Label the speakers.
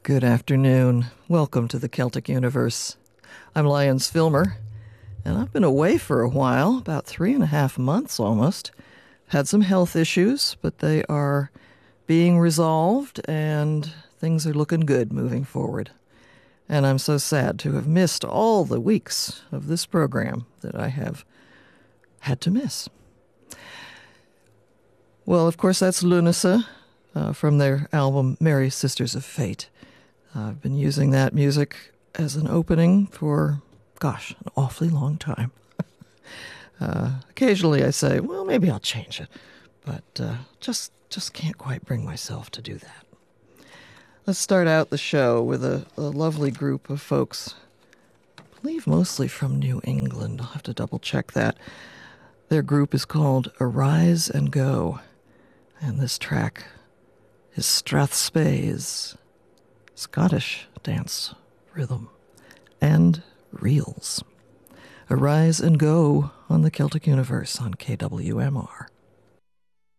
Speaker 1: Good afternoon. Welcome to the Celtic Universe. I'm Lyons Filmer, and I've been away for a while, about 3.5 months almost. Had some health issues, but they are being resolved, and things are looking good moving forward. And I'm so sad to have missed all the weeks of this program that I have had to miss. Well, of course, that's Lunasa from their album Merry Sisters of Fate. I've been using that music as an opening for, an awfully long time. Occasionally I say, well, maybe I'll change it, but just can't quite bring myself to do that. Let's start out the show with a lovely group of folks, I believe mostly from New England. I'll have to double check that. Their group is called Arise and Go, and this track is Strathspeys, Scottish dance rhythm, and reels. Arise and Go on the Celtic Universe on KWMR.